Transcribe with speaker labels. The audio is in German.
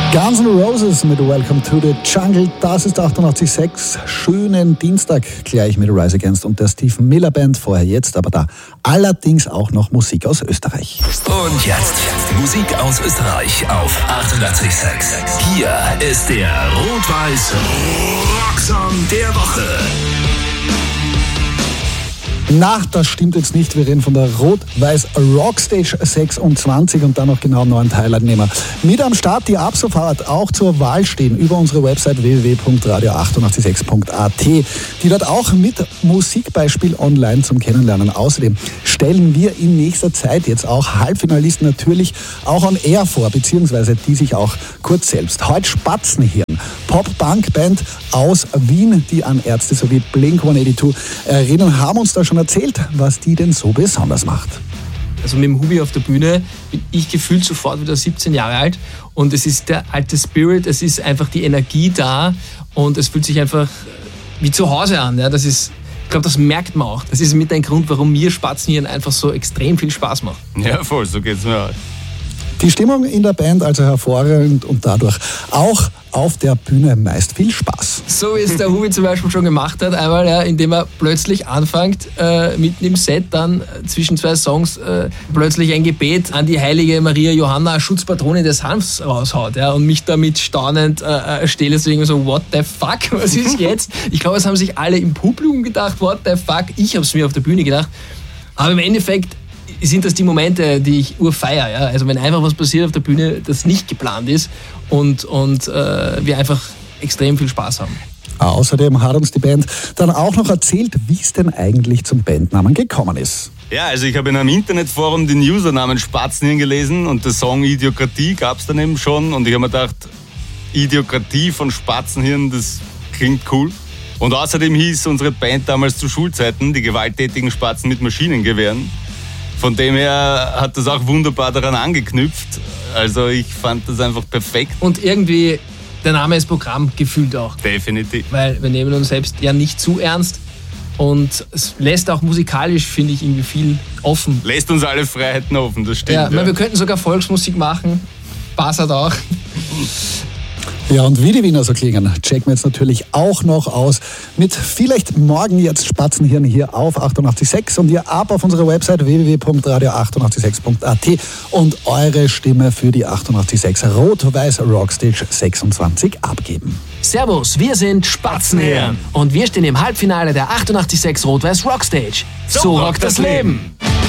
Speaker 1: Guns N' Roses mit Welcome to the Jungle. Das ist 88.6. Schönen Dienstag gleich mit Rise Against und der Stephen Miller Band. Vorher jetzt, aber da allerdings auch noch Musik aus Österreich.
Speaker 2: Und jetzt Musik aus Österreich auf 88.6. Hier ist der Rot-Weiß Rocksong der Woche.
Speaker 1: Na, das stimmt jetzt nicht. Wir reden von der Rot-Weiß Rockstage 26 und dann noch genau 9 Teilnehmer. Mit am Start, die ab sofort auch zur Wahl stehen über unsere Website www.radio886.at, die dort auch mit Musikbeispiel online zum Kennenlernen. Außerdem stellen wir in nächster Zeit jetzt auch Halbfinalisten natürlich auch on air vor, beziehungsweise die sich auch kurz selbst. Heute Spatzenhirn, Pop-Punk-Band aus Wien, die an Ärzte sowie Blink-182 erinnern, haben uns da schon erzählt, was die denn so besonders macht.
Speaker 3: Also mit dem Hubi auf der Bühne bin ich gefühlt sofort wieder 17 Jahre alt und es ist der alte Spirit, es ist einfach die Energie da und es fühlt sich einfach wie zu Hause an. Ja, das ist, ich glaube, das merkt man auch. Das ist mit ein Grund, warum mir Spatzenhirn einfach so extrem viel Spaß macht.
Speaker 4: Ja, voll, so geht's mir auch.
Speaker 1: Die Stimmung in der Band also hervorragend und dadurch auch auf der Bühne meist viel Spaß.
Speaker 3: So wie es der Hubi zum Beispiel schon gemacht hat, einmal, ja, indem er plötzlich anfängt, mitten im Set dann zwischen 2 Songs plötzlich ein Gebet an die heilige Maria Johanna, Schutzpatronin des Hanfs, raushaut, ja, und mich damit staunend stehle, so irgendwie so, what the fuck, was ist jetzt? Ich glaube, es haben sich alle im Publikum gedacht, what the fuck, ich habe es mir auf der Bühne gedacht, aber im Endeffekt sind das die Momente, die ich urfeier. Ja? Also wenn einfach was passiert auf der Bühne, das nicht geplant ist und wir einfach extrem viel Spaß haben.
Speaker 1: Außerdem hat uns die Band dann auch noch erzählt, wie es denn eigentlich zum Bandnamen gekommen ist.
Speaker 4: Ja, also ich habe in einem Internetforum den Usernamen Spatzenhirn gelesen und der Song Idiokratie gab es dann eben schon und ich habe mir gedacht, Idiokratie von Spatzenhirn, das klingt cool. Und außerdem hieß unsere Band damals zu Schulzeiten die gewalttätigen Spatzen mit Maschinengewehren. Von dem her hat das auch wunderbar daran angeknüpft. Also ich fand das einfach perfekt.
Speaker 3: Und irgendwie, der Name ist Programm gefühlt auch.
Speaker 4: Definitiv.
Speaker 3: Weil wir nehmen uns selbst ja nicht zu ernst und es lässt auch musikalisch, finde ich, irgendwie viel offen.
Speaker 4: Lässt uns alle Freiheiten offen, das stimmt.
Speaker 3: Ja, wir könnten sogar Volksmusik machen. Spaß hat auch.
Speaker 1: Ja, und wie die Wiener so klingen, checken wir jetzt natürlich auch noch aus mit vielleicht morgen jetzt Spatzenhirn hier auf 88.6 und ihr ab auf unserer Website www.radio886.at und eure Stimme für die 88.6 Rot-Weiß Rockstage 26 abgeben.
Speaker 3: Servus, wir sind Spatzenhirn und wir stehen im Halbfinale der 88.6 Rot-Weiß Rockstage. So rockt das Leben!